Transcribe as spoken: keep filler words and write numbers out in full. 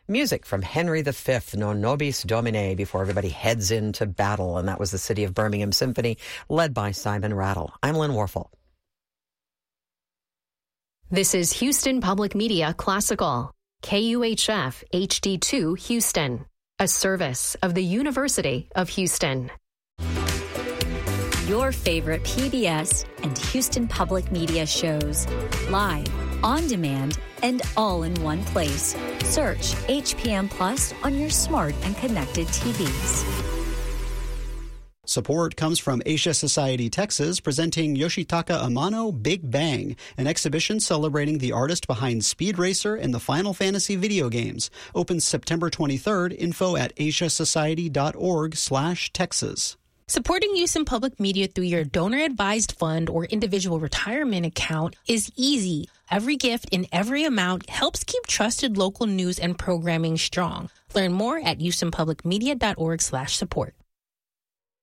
Music from Henry the Fifth, Non Nobis Domine, before everybody heads into battle. And that was the City of Birmingham Symphony, led by Simon Rattle. I'm Lynn Warfel. This is Houston Public Media Classical, K U H F H D two Houston, a service of the University of Houston. Your favorite P B S and Houston Public Media shows, live, on demand, and all in one place. Search H P M Plus on your smart and connected T Vs. Support comes from Asia Society Texas, presenting Yoshitaka Amano Big Bang, an exhibition celebrating the artist behind Speed Racer and the Final Fantasy video games. Opens September twenty-third. Info at asiasociety.org slash Texas. Supporting Houston Public Media through your donor-advised fund or individual retirement account is easy. Every gift in every amount helps keep trusted local news and programming strong. Learn more at houstonpublicmedia.org slash support.